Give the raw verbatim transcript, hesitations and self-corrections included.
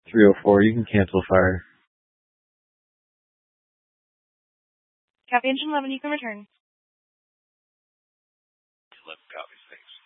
three oh four, you can cancel fire. Copy engine eleven, you can return. eleven copies, thanks.